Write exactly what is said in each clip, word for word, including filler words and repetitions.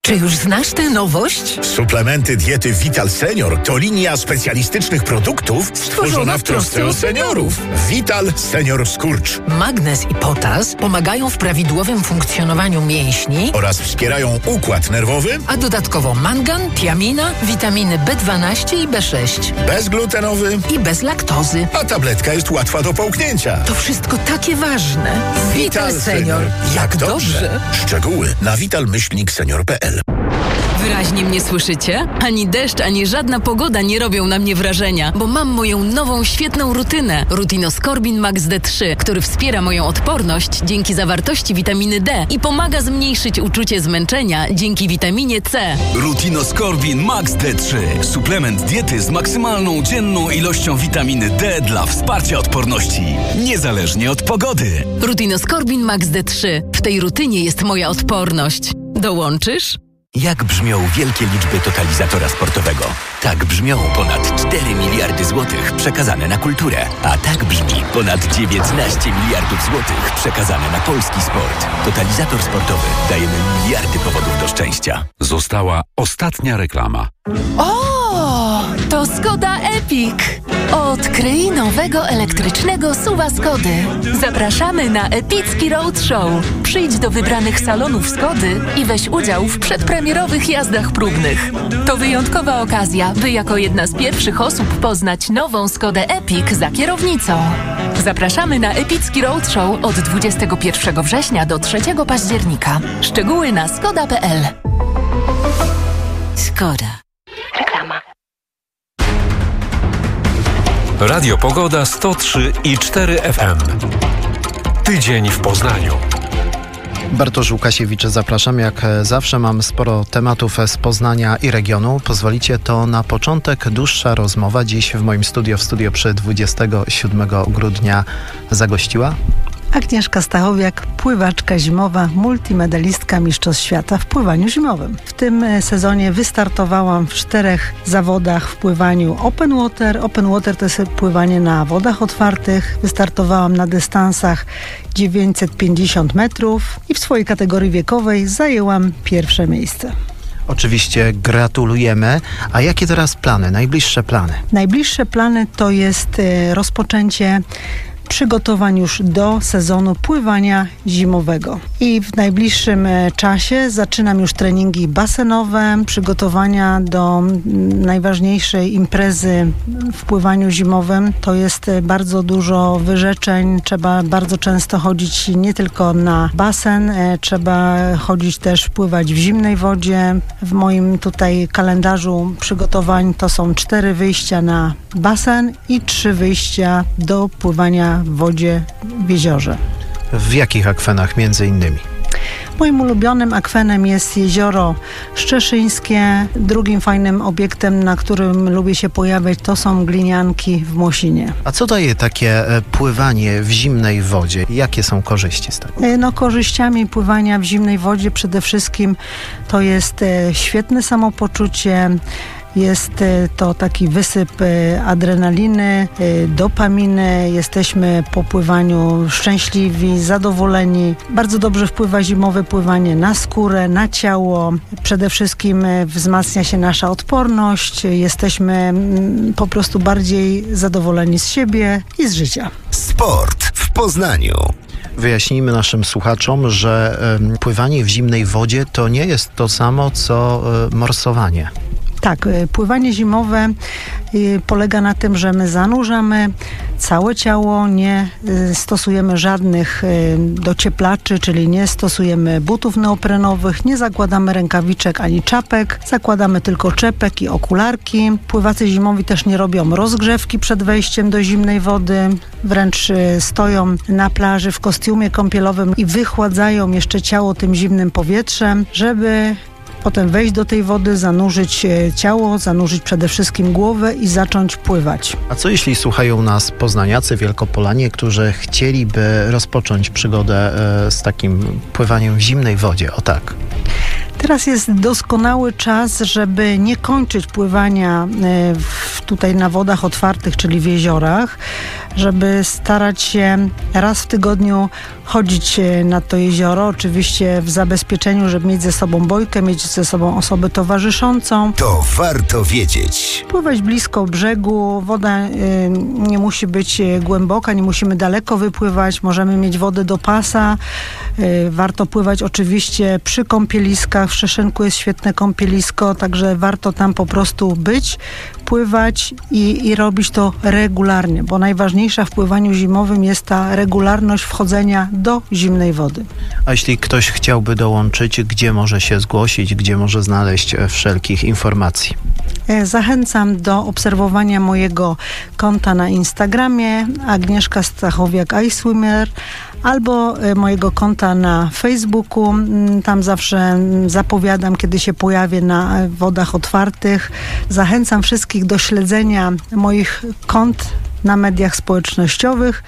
Czy już znasz tę nowość? Suplementy diety Vital Senior to linia specjalistycznych produktów stworzona w trosce o seniorów. Vital Senior Skurcz. Magnez i potas pomagają w prawidłowym funkcjonowaniu mięśni oraz wspierają układ nerwowy, a dodatkowo mangan, tiamina, witaminy B dwanaście i B sześć. bezglutenowy I bez laktozy. A tabletka jest łatwa do połknięcia. To wszystko takie ważne. Vital Senior. Jak dobrze. Szczegóły na vital myślnik senior kropka p l. Wyraźnie mnie słyszycie? Ani deszcz, ani żadna pogoda nie robią na mnie wrażenia, bo mam moją nową, świetną rutynę. Rutinoskorbin Max D trzy, który wspiera moją odporność dzięki zawartości witaminy D i pomaga zmniejszyć uczucie zmęczenia dzięki witaminie C. Rutinoskorbin Max D trzy. Suplement diety z maksymalną dzienną ilością witaminy D dla wsparcia odporności. Niezależnie od pogody. Rutinoskorbin Max D trzy. W tej rutynie jest moja odporność. Dołączysz? Jak brzmią wielkie liczby totalizatora sportowego? Tak brzmią ponad cztery miliardy złotych przekazane na kulturę. A tak brzmi ponad dziewiętnaście miliardów złotych przekazane na polski sport. Totalizator sportowy. Dajemy miliardy powodów do szczęścia. Została ostatnia reklama. O, to Skoda Epic. Odkryj nowego elektrycznego suwa Skody. Zapraszamy na epicki roadshow. Przyjdź do wybranych salonów Skody i weź udział w przedpremierowych jazdach próbnych. To wyjątkowa okazja, by jako jedna z pierwszych osób poznać nową Skodę Epic za kierownicą. Zapraszamy na epicki roadshow od dwudziestego pierwszego września do trzeciego października. Szczegóły na skoda kropka p l. Skoda. Reklama. Radio Pogoda sto trzy i cztery F M. Tydzień w Poznaniu. Bartosz Łukasiewicz, zapraszam. Jak zawsze mam sporo tematów z Poznania i regionu. Pozwolicie, to na początek dłuższa rozmowa. Dziś w moim studio, w studio przy dwudziestego siódmego grudnia zagościła Agnieszka Stachowiak, pływaczka zimowa, multimedalistka Mistrzostw Świata w pływaniu zimowym. W tym sezonie wystartowałam w czterech zawodach w pływaniu open water. Open water to jest pływanie na wodach otwartych. Wystartowałam na dystansach dziewięćset pięćdziesiąt metrów i w swojej kategorii wiekowej zajęłam pierwsze miejsce. Oczywiście gratulujemy. A jakie teraz plany, najbliższe plany? Najbliższe plany to jest rozpoczęcie przygotowań już do sezonu pływania zimowego. I w najbliższym czasie zaczynam już treningi basenowe, przygotowania do najważniejszej imprezy w pływaniu zimowym. To jest bardzo dużo wyrzeczeń. Trzeba bardzo często chodzić nie tylko na basen, trzeba chodzić też pływać w zimnej wodzie. W moim tutaj kalendarzu przygotowań to są cztery wyjścia na basen i trzy wyjścia do pływania w wodzie w jeziorze. W jakich akwenach między innymi? Moim ulubionym akwenem jest jezioro Szczeszyńskie. Drugim fajnym obiektem, na którym lubię się pojawiać, to są glinianki w Mosinie. A co daje takie pływanie w zimnej wodzie? Jakie są korzyści z tego? No, korzyściami pływania w zimnej wodzie przede wszystkim to jest świetne samopoczucie. Jest to taki wysyp adrenaliny, dopaminy. Jesteśmy po pływaniu szczęśliwi, zadowoleni. Bardzo dobrze wpływa zimowe pływanie na skórę, na ciało. Przede wszystkim wzmacnia się nasza odporność. Jesteśmy po prostu bardziej zadowoleni z siebie i z życia. Sport w Poznaniu. Wyjaśnijmy naszym słuchaczom, że y, pływanie w zimnej wodzie to nie jest to samo, co y, morsowanie. Tak, pływanie zimowe polega na tym, że my zanurzamy całe ciało, nie stosujemy żadnych docieplaczy, czyli nie stosujemy butów neoprenowych, nie zakładamy rękawiczek ani czapek, zakładamy tylko czepek i okularki. Pływacy zimowi też nie robią rozgrzewki przed wejściem do zimnej wody, wręcz stoją na plaży w kostiumie kąpielowym i wychładzają jeszcze ciało tym zimnym powietrzem, żeby potem wejść do tej wody, zanurzyć ciało, zanurzyć przede wszystkim głowę i zacząć pływać. A co jeśli słuchają nas poznaniacy, wielkopolanie, którzy chcieliby rozpocząć przygodę z takim pływaniem w zimnej wodzie? O tak. Teraz jest doskonały czas, żeby nie kończyć pływania w tutaj na wodach otwartych, czyli w jeziorach, żeby starać się raz w tygodniu chodzić na to jezioro, oczywiście w zabezpieczeniu, żeby mieć ze sobą bojkę, mieć ze sobą osobę towarzyszącą. To warto wiedzieć. Pływać blisko brzegu, woda y, nie musi być głęboka, nie musimy daleko wypływać, możemy mieć wodę do pasa. Y, warto pływać oczywiście przy kąpieliskach, w Szeszynku jest świetne kąpielisko, także warto tam po prostu być, pływać i, i robić to regularnie, bo najważniejsza w pływaniu zimowym jest ta regularność wchodzenia do zimnej wody. A jeśli ktoś chciałby dołączyć, gdzie może się zgłosić, gdzie może znaleźć wszelkich informacji? Zachęcam do obserwowania mojego konta na Instagramie Agnieszka Stachowiak iSwimmer albo mojego konta na Facebooku. Tam zawsze zapowiadam, kiedy się pojawię na wodach otwartych. Zachęcam wszystkich do śledzenia moich kont na mediach społecznościowych.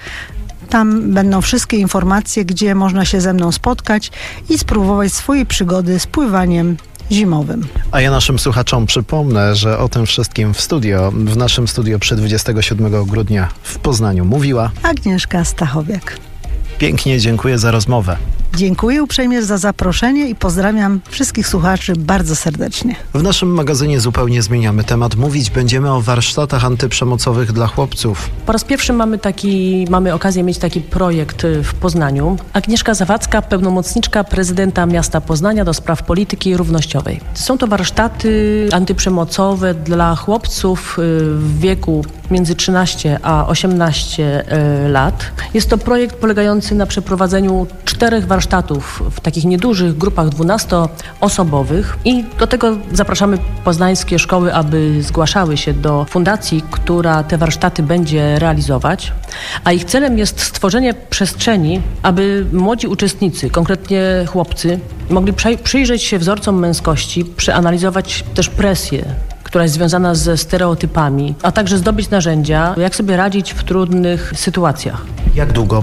Tam będą wszystkie informacje, gdzie można się ze mną spotkać i spróbować swojej przygody z pływaniem zimowym. A ja naszym słuchaczom przypomnę, że o tym wszystkim w studio, w naszym studio przy dwudziestego siódmego grudnia w Poznaniu mówiła Agnieszka Stachowiak. Pięknie dziękuję za rozmowę. Dziękuję uprzejmie za zaproszenie i pozdrawiam wszystkich słuchaczy bardzo serdecznie. W naszym magazynie zupełnie zmieniamy temat. Mówić będziemy o warsztatach antyprzemocowych dla chłopców. Po raz pierwszy mamy taki, mamy okazję mieć taki projekt w Poznaniu. Agnieszka Zawadzka, pełnomocniczka prezydenta miasta Poznania do spraw polityki równościowej. Są to warsztaty antyprzemocowe dla chłopców w wieku między trzynaście a osiemnaście lat. Jest to projekt polegający na przeprowadzeniu czterech warsztatów w takich niedużych grupach dwunastoosobowych i do tego zapraszamy poznańskie szkoły, aby zgłaszały się do fundacji, która te warsztaty będzie realizować, a ich celem jest stworzenie przestrzeni, aby młodzi uczestnicy, konkretnie chłopcy, mogli przyjrzeć się wzorcom męskości, przeanalizować też presję, która jest związana ze stereotypami, a także zdobyć narzędzia, jak sobie radzić w trudnych sytuacjach. Jak długo